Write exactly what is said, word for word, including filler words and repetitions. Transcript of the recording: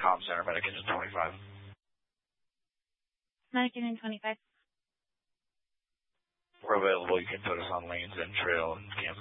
comm center, Medication twenty-five. Medication twenty-five. We're available. You can put us on lanes and trail and cancel.